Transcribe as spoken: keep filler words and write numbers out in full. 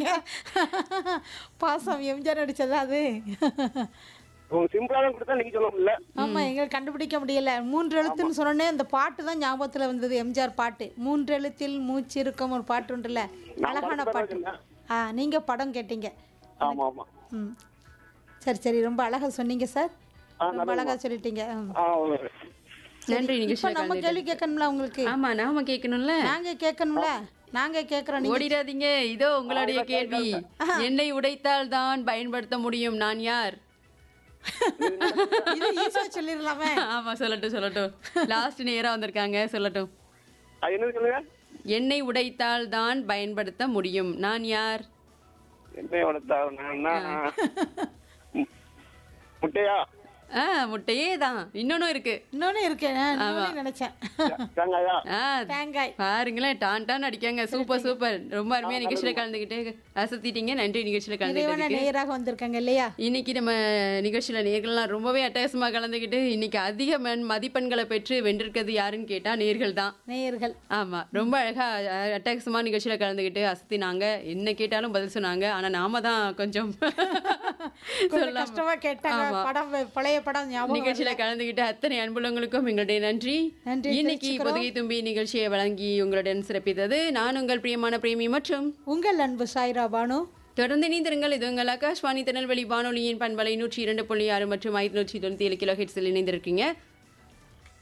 சொல்லிட்டீங்க. பாசம் எம்ஜிஆர் நடிச்சதா அது? உங்களுக்கு சிம்பிளா தான் கொடுத்தா நீங்க சொல்ல முடியல. ஆமா, எங்களுக்கு கண்டுபிடிக்க முடியல. மூன்று எழுத்துன்னு சொன்னோடனே அந்த பாட்டு தான் ஞாபகத்துல வந்தது. எம்ஜிஆர் பாட்டு மூன்று எழுத்தில் மூச்சு இருக்கும் ஒரு பாட்டு உண்டுல்ல, நான் அழகான படத்தை பாட்டு. சொன்னேன். ஆ, நீங்க படம் கேட்டீங்க. ஆமா ஆமா. ம், சரி சரி, ரொம்ப அழகா சொன்னீங்க சார். ஆ, ரொம்ப நல்லதும்மா. அழகா சொல்லிட்டீங்க. ம். ஆ, ஓகே. நன்றி இப்ப நிகழ்ச்சியில நம்ம கலந்துக்கிட்டது. கேள்வி கேட்கணும்ல உங்களுக்கு? ஆமா நாம கேட்கணும்ல. நாங்க கேட்கணும்ல, நாங்க கேட்கறோம். நீங்க ஓடிடாதீங்க, இதோ உங்களுடைய கேள்வி. என்னை உடைத்தால் தான் பயன்படுத்த முடியும், நான் யார்? இது ஈஸியா சொல்லிடலாமே. ஆமா, சொல்லட்டும் சொல்லட்டும். லாஸ்ட் நேரா வந்திருக்காங்க, சொல்லட்டும். அது என்னது சொல்லுங்க? என்னை உடைத்தால் தான் பயன்படுத்த முடியும், நான் யார்? என்ன வளர்த்தா முட்டையா? ஆ, முட்டையே தான். இன்னொன்னும் இருக்கு. இன்னொன்னு இருக்கு, நான் இன்னொன்னு நினைச்சேன். தேங்காயா? ஆ, தேங்காய். பாருங்களேன், டான் டான் அடிக்காங்க. சூப்பர் சூப்பர், ரொம்ப அருமையா நிகழ்ச்சியில கலந்துக்கிட்டு அசத்திட்டீங்க. நன்றி நிகழ்ச்சியில இறைவன கலந்துக்கிட்டதுக்கு. நேராக வந்திருக்காங்க இல்லையா? இன்னைக்கு நம்ம நிகழ்ச்சியில நேர்கள்லாம் ரொம்பவே அட்டகாசமா கலந்துக்கிட்டு இன்னைக்கு அதிக மண் மதிப்பெண்களை பெற்று வென்றிருக்கிறது யாருன்னு கேட்டா நேர்கள் தான். நேயர்கள். ஆமா, ரொம்ப அழகா அஹ், அட்டகாசமா நிகழ்ச்சியில கலந்துக்கிட்டு அசத்தினாங்க. என்ன கேட்டாலும் பதில் சொன்னாங்க. ஆனா நாம தான் கொஞ்சம் கொஞ்சம் சொல்லாம. கஷ்டமா கேட்டாங்க. ஆமா. படம் பழைய படம் ஞாபகம் நிகழ்ச்சியில வரல. கலந்துகிட்ட அத்தனை அன்புள்ளவங்களுக்கும் எங்களுடைய நன்றி. நன்றி இன்னைக்கு தெரிவிச்சுக்கிறோம். பொதுகை தும்பி நிகழ்ச்சியை வழங்கி உங்களுடன் சிறப்பித்தது நான் உங்கள் பிரியமான பிரேமி மற்றும் உங்கள் அன்பு சாய்ரா பானு. தொடர்ந்து இணைந்திருங்கள். இது உங்கள் ஆகாஷ்வாணி திருநெல்வேலி வானொலியின் பண்பலை நூற்றி இரண்டு புள்ளி ஆறு மற்றும் ஐநூற்றி தொண்ணூத்தி ஏழு கிலோ ஹெட்ஸில் இணைந்திருக்கீங்க.